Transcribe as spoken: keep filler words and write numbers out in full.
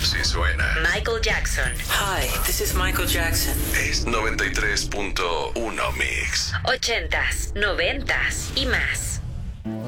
Sí suena. Michael Jackson. Hi, this is Michael Jackson. Es noventa y tres punto uno Mix. Ochentas, noventas y más.